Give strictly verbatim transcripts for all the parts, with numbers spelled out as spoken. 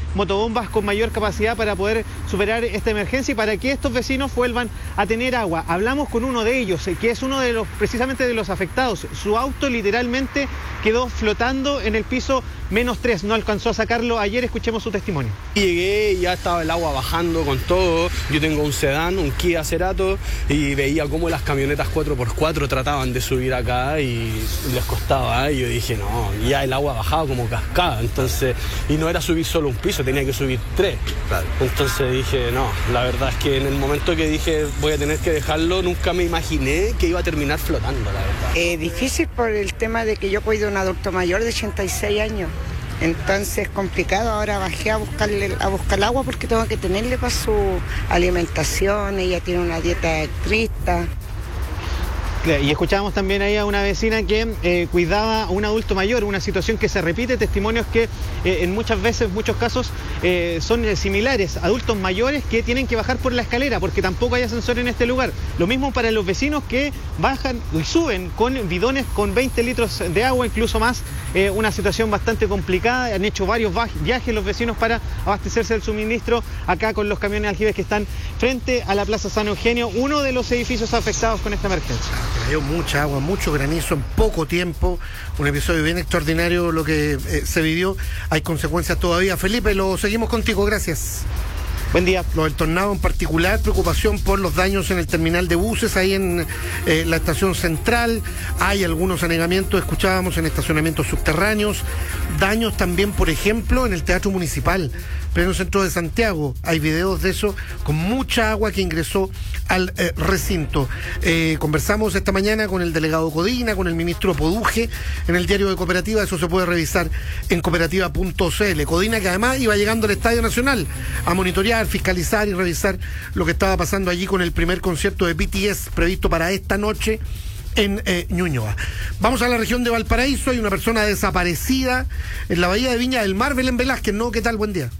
motobombas con mayor capacidad para poder superar esta emergencia y para que estos vecinos vuelvan a tener agua. Hablamos con uno de ellos, que es uno de los precisamente de los afectados. Su auto literalmente quedó flotando en el piso menos tres, no alcanzó a sacarlo ayer. Escuchemos su testimonio. Llegué y ya estaba el agua bajando con todo. Yo tengo un sedán, un Kia Cerato, y veía cómo las camionetas cuatro por cuatro trataban de subir acá y les costaba. Y yo dije, no, ya el agua bajaba como cascada. Entonces, y no era subir solo un piso, tenía que subir tres. Claro. Entonces dije, no, la verdad es que en el momento que dije voy a tener que dejarlo, nunca me imaginé que iba a terminar flotando, la verdad. Eh, difícil por el tema de que yo cuido a un adulto mayor de ochenta y seis años. Entonces complicado, ahora bajé a buscarle a buscar agua porque tengo que tenerle para su alimentación, ella tiene una dieta estricta. Y escuchábamos también ahí a una vecina que eh, cuidaba a un adulto mayor, una situación que se repite, testimonios que eh, en muchas veces, en muchos casos, eh, son eh, similares, adultos mayores que tienen que bajar por la escalera porque tampoco hay ascensor en este lugar. Lo mismo para los vecinos que bajan y suben con bidones con veinte litros de agua, incluso más, eh, una situación bastante complicada. Han hecho varios viajes los vecinos para abastecerse del suministro acá con los camiones aljibes que están frente a la Plaza San Eugenio, uno de los edificios afectados con esta emergencia. Cayó mucha agua, mucho granizo en poco tiempo, un episodio bien extraordinario lo que eh, se vivió. Hay consecuencias todavía. Felipe, lo seguimos contigo, gracias. Buen día. Lo del tornado en particular, preocupación por los daños en el terminal de buses, ahí en eh, la estación central. Hay algunos anegamientos, escuchábamos, en estacionamientos subterráneos. Daños también, por ejemplo, en el Teatro Municipal, pleno centro de Santiago. Hay videos de eso, con mucha agua que ingresó al eh, recinto. Eh, conversamos esta mañana con el delegado Codina, con el ministro Poduje, en el diario de Cooperativa. Eso se puede revisar en cooperativa punto c l. Codina, que además iba llegando al Estadio Nacional a monitorear, fiscalizar y revisar lo que estaba pasando allí con el primer concierto de B T S previsto para esta noche en eh, Ñuñoa. Vamos a la región de Valparaíso. Hay una persona desaparecida en la bahía de Viña del Mar. Belén Velázquez, ¿no? ¿Qué tal? Buen día.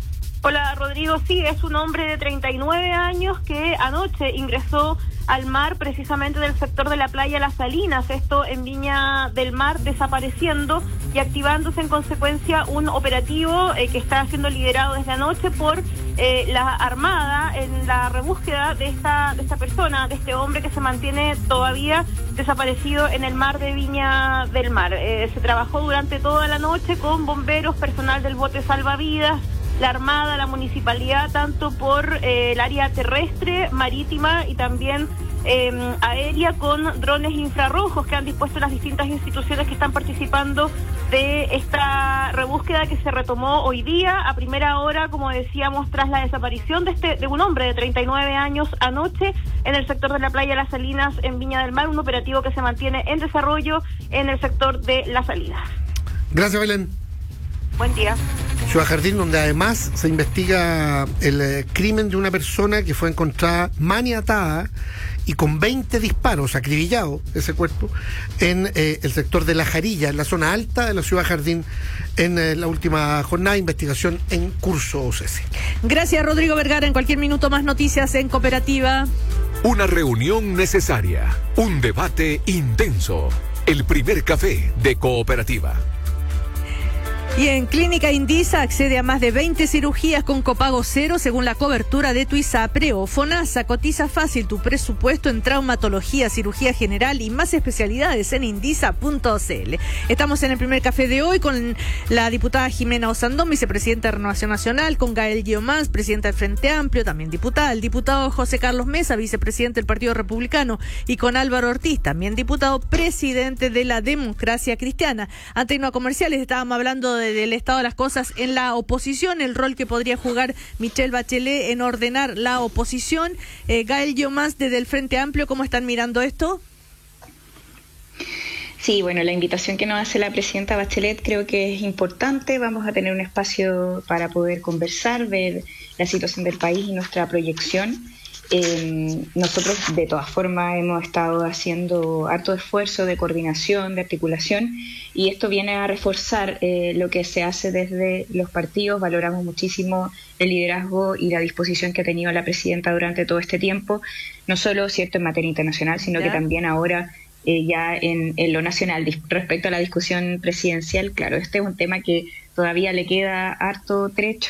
Hola, Rodrigo. Sí, es un hombre de treinta y nueve años que anoche ingresó al mar precisamente del sector de la playa Las Salinas, esto en Viña del Mar, desapareciendo y activándose en consecuencia un operativo eh, que está siendo liderado desde anoche por eh, la Armada en la rebúsqueda de esta, de esta persona, de este hombre que se mantiene todavía desaparecido en el mar de Viña del Mar. Eh, se trabajó durante toda la noche con bomberos, personal del bote salvavidas, la Armada, la Municipalidad, tanto por eh, el área terrestre, marítima y también eh, aérea, con drones infrarrojos que han dispuesto las distintas instituciones que están participando de esta rebúsqueda que se retomó hoy día a primera hora, como decíamos, tras la desaparición de este de un hombre de treinta y nueve años anoche en el sector de la playa Las Salinas en Viña del Mar, un operativo que se mantiene en desarrollo en el sector de Las Salinas. Gracias, Belén. Buen día. Ciudad Jardín, donde además se investiga el eh, crimen de una persona que fue encontrada maniatada y con veinte disparos, acribillado ese cuerpo, en eh, el sector de La Jarilla, en la zona alta de la Ciudad Jardín, en eh, la última jornada de investigación en curso, Ceci. Gracias, Rodrigo Vergara. En cualquier minuto más noticias en Cooperativa. Una reunión necesaria, un debate intenso, el primer café de Cooperativa. Y en Clínica Indisa accede a más de veinte cirugías con copago cero según la cobertura de tu ISAPRE o FONASA. Cotiza fácil tu presupuesto en traumatología, cirugía general y más especialidades en indisa punto c l. Estamos en el primer café de hoy con la diputada Jimena Osandón, vicepresidenta de Renovación Nacional, con Gael Guiomans, presidenta del Frente Amplio, también diputada, el diputado José Carlos Mesa, vicepresidente del Partido Republicano, y con Álvaro Ortiz, también diputado, presidente de la Democracia Cristiana. Ante no comerciales estábamos hablando de del estado de las cosas en la oposición, el rol que podría jugar Michelle Bachelet en ordenar la oposición. Eh, Gael Guiomans, desde el Frente Amplio, ¿cómo están mirando esto? Sí, bueno, la invitación que nos hace la presidenta Bachelet creo que es importante. Vamos a tener un espacio para poder conversar, ver la situación del país y nuestra proyección. Eh, nosotros de todas formas hemos estado haciendo harto esfuerzo de coordinación, de articulación, y esto viene a reforzar eh, lo que se hace desde los partidos. Valoramos muchísimo el liderazgo y la disposición que ha tenido la presidenta durante todo este tiempo, no solo cierto en materia internacional, sino ¿Ya? que también ahora eh, ya en, en lo nacional. Respecto a la discusión presidencial, claro, este es un tema que todavía le queda harto trecho